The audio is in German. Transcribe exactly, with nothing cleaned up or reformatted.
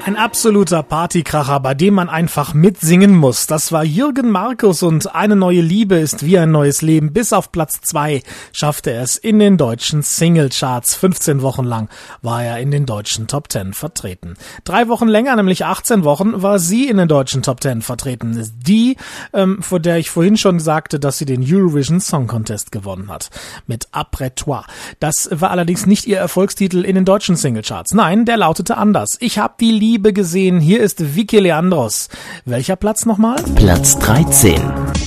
Ein absoluter Partykracher, bei dem man einfach mitsingen muss. Das war Jürgen Markus und Eine neue Liebe ist wie ein neues Leben. Bis auf Platz zwei schaffte er es in den deutschen Singlecharts. fünfzehn Wochen lang war er in den deutschen Top Ten vertreten. Drei Wochen länger, nämlich achtzehn Wochen, war sie in den deutschen Top Ten vertreten. Die, ähm, vor der ich vorhin schon sagte, dass sie den Eurovision Song Contest gewonnen hat. Mit Après toi. Das war allerdings nicht ihr Erfolgstitel in den deutschen Singlecharts. Nein, der lautete anders. Ich hab die Liebe gesehen. Hier ist Vicky Leandros. Welcher Platz nochmal? Platz dreizehn.